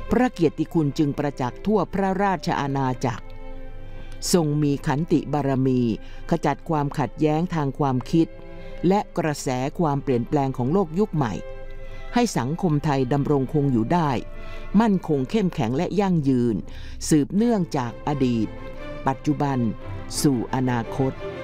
พระเกียรติคุณจึงประจักษ์ทั่วพระราชอาณาจักรทรงมีขันติบารมีขจัดความขัดแย้งทางความคิดและกระแสความเปลี่ยนแปลงของโลกยุคใหม่ให้สังคมไทยดำรงคงอยู่ได้มั่นคงเข้มแข็งและยั่งยืนสืบเนื่องจากอดีตปัจจุบันสู่อนาคต